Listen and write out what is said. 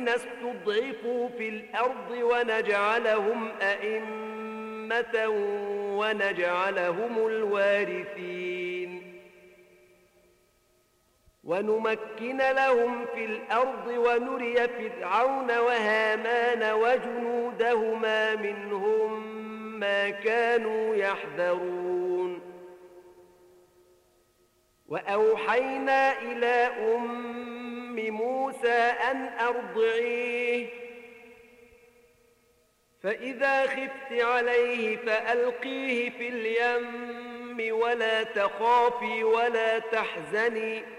استضعفوا في الأرض ونجعلهم أئمة ونجعلهم الوارثين ونمكن لهم في الأرض ونري فرعون وهامان وجنودهما منهم ما كانوا يحذرون وأوحينا إلى موسى أن أرضعيه فإذا خفت عليه فألقيه في اليم ولا تخافي ولا تحزني